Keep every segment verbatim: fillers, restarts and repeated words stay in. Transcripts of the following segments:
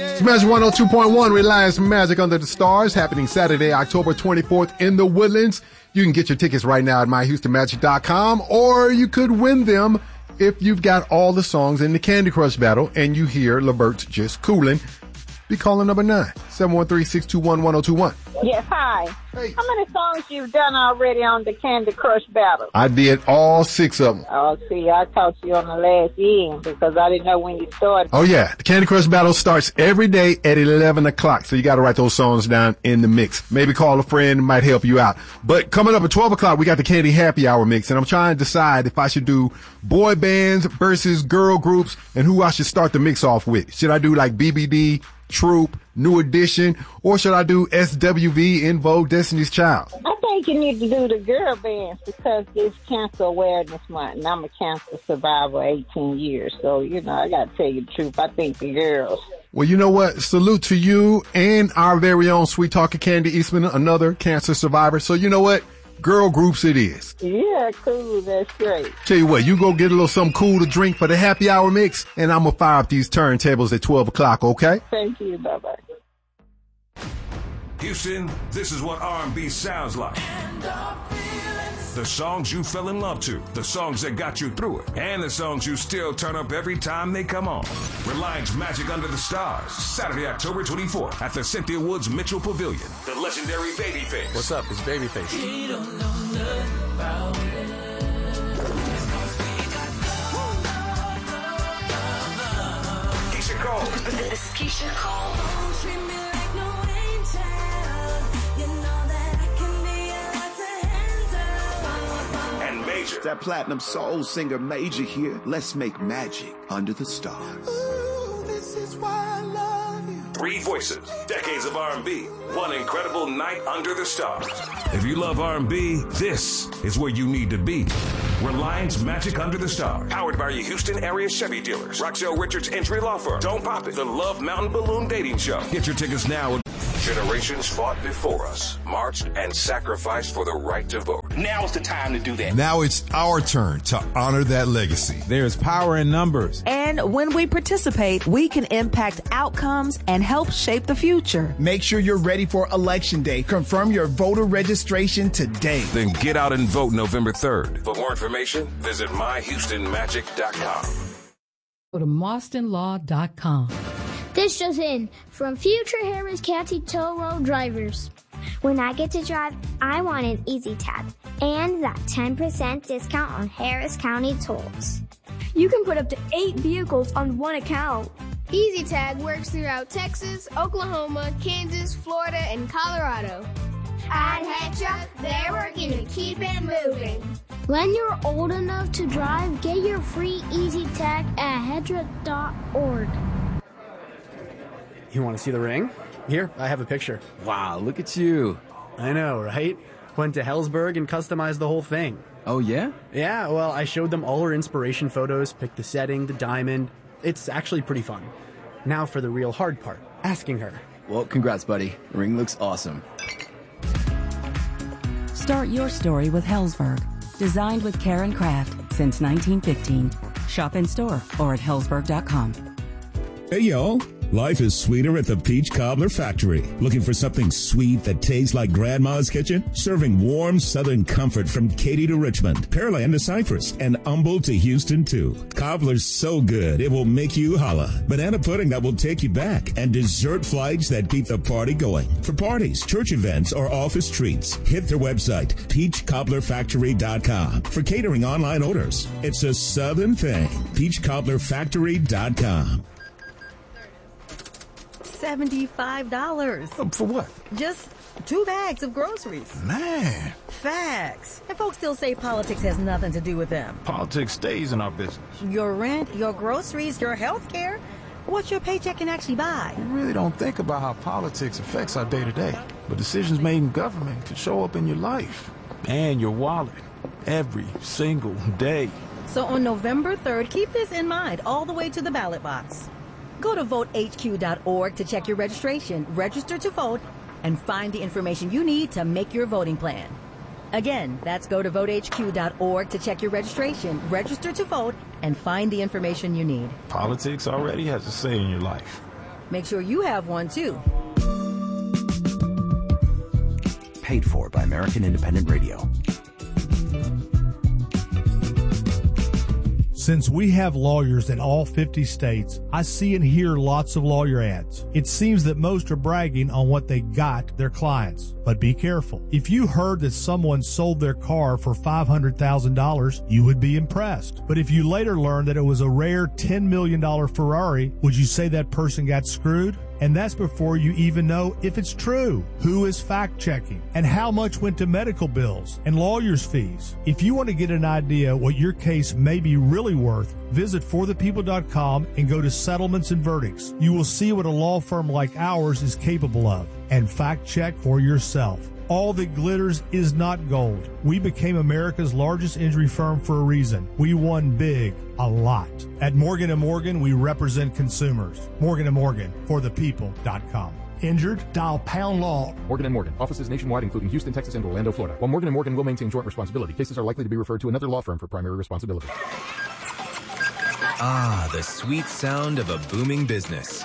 It's Magic one oh two point one, Reliance Magic Under the Stars, happening Saturday, October twenty-fourth in the Woodlands. You can get your tickets right now at my houston magic dot com, or you could win them if you've got all the songs in the Candy Crush battle and you hear LeBert just cooling. Be calling number nine, seven one three, six two one, one oh two one. Yes, hi. Hey. How many songs you've done already on the Candy Crush battle? I did all six of them. Oh, see, I caught you on the last end because I didn't know when you started. Oh, yeah. The Candy Crush battle starts every day at eleven o'clock, so you got to write those songs down in the mix. Maybe call a friend, it might help you out. But coming up at twelve o'clock, we got the Candy Happy Hour mix, and I'm trying to decide if I should do boy bands versus girl groups and who I should start the mix off with. Should I do like B B D, Troop, New Edition, or should I do S W V, In Vogue, Destiny's Child? I think you need to do the girl bands because it's Cancer Awareness Month, and I'm a cancer survivor eighteen years. So, you know, I got to tell you the truth. I think the girls. Well, you know what? Salute to you and our very own Sweet Talker Candy Eastman, another cancer survivor. So, you know what? Girl groups it is. Yeah, cool. That's great. Tell you what, you go get a little something cool to drink for the happy hour mix, and I'm going to fire up these turntables at twelve o'clock, okay? Thank you. Bye-bye. Houston, this is what R and B sounds like. The songs you fell in love to, the songs that got you through it, and the songs you still turn up every time they come on. Reliance Magic Under the Stars, Saturday, October twenty-fourth at the Cynthia Woods Mitchell Pavilion. The legendary Babyface. What's up? It's Babyface. Keisha Cole. This is Keisha Cole. And Major. That platinum soul singer Major here. Let's make magic under the stars. Ooh, this is why I love you. Three voices, decades of R and B, one incredible night under the stars. If you love R and B, this is where you need to be. Reliance Magic Under the Stars, powered by your Houston area Chevy dealers. Roxelle Richards Entry Law Firm. Don't Pop It. The Love Mountain Balloon Dating Show. Get your tickets now. Generations fought before us, marched and sacrificed for the right to vote. Now's the time to do that. Now it's our turn to honor that legacy. There's power in numbers. And when we participate, we can impact outcomes and help shape the future. Make sure you're ready for Election Day. Confirm your voter registration today. Then get out and vote November third. For more information, visit my houston magic dot com. Go to marston law dot com. This just in from Future Harris County Toll Road drivers. When I get to drive, I want an Easy Tag and that ten percent discount on Harris County tolls. You can put up to eight vehicles on one account. Easy Tag works throughout Texas, Oklahoma, Kansas, Florida, and Colorado. At Hedra, they're working to keep it moving. When you're old enough to drive, get your free Easy Tag at hedra dot org. You want to see the ring? Here, I have a picture. Wow, look at you. I know, right? Went to Helzberg and customized the whole thing. Oh, yeah? Yeah, well, I showed them all her inspiration photos, picked the setting, the diamond. It's actually pretty fun. Now for the real hard part, asking her. Well, congrats, buddy. The ring looks awesome. Start your story with Helzberg. Designed with care and craft since nineteen fifteen. Shop in store or at helzberg dot com. Hey, y'all. Life is sweeter at the Peach Cobbler Factory. Looking for something sweet that tastes like Grandma's kitchen? Serving warm Southern comfort from Katy to Richmond, Pearland to Cypress, and Humboldt to Houston, too. Cobbler's so good, it will make you holla. Banana pudding that will take you back, and dessert flights that keep the party going. For parties, church events, or office treats, hit their website, peach cobbler factory dot com. For catering online orders, it's a Southern thing. peach cobbler factory dot com. seventy-five dollars. Um, for what? Just two bags of groceries. Man. Facts. And folks still say politics has nothing to do with them. Politics stays in our business. Your rent, your groceries, your health care. What your paycheck can actually buy. We really don't think about how politics affects our day-to-day. But decisions made in government can show up in your life and your wallet every single day. So on November third, keep this in mind all the way to the ballot box. Go to vote h q dot org to check your registration, register to vote, and find the information you need to make your voting plan. Again, that's go to vote h q dot org to check your registration, register to vote, and find the information you need. Politics already has a say in your life. Make sure you have one, too. Paid for by American Independent Radio. Since we have lawyers in all fifty states, I see and hear lots of lawyer ads. It seems that most are bragging on what they got their clients. But be careful. If you heard that someone sold their car for five hundred thousand dollars, you would be impressed. But if you later learned that it was a rare ten million dollars Ferrari, would you say that person got screwed? And that's before you even know if it's true. Who is fact-checking? And how much went to medical bills and lawyers' fees? If you want to get an idea what your case may be really worth, visit for the people dot com and go to Settlements and Verdicts. You will see what a law firm like ours is capable of. And fact-check for yourself. All that glitters is not gold. We became America's largest injury firm for a reason. We won big, a lot. At Morgan and Morgan, we represent consumers. Morgan and Morgan, for the people dot com. Injured? Dial pound law. Morgan and Morgan. Offices nationwide, including Houston, Texas, and Orlando, Florida. While Morgan and Morgan will maintain joint responsibility, cases are likely to be referred to another law firm for primary responsibility. Ah, the sweet sound of a booming business.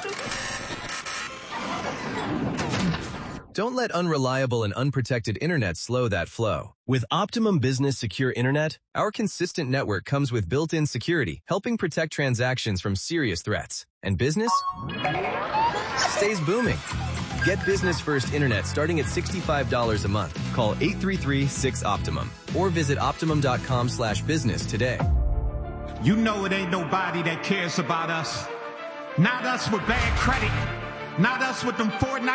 Don't let unreliable and unprotected internet slow that flow. With Optimum Business Secure Internet, our consistent network comes with built-in security, helping protect transactions from serious threats. And business stays booming. Get business first internet starting at sixty-five dollars a month. Call eight three three, six, Optimum or visit optimum dot com slash business today. You know it ain't nobody that cares about us. Not us with bad credit. Not us with them Fortnite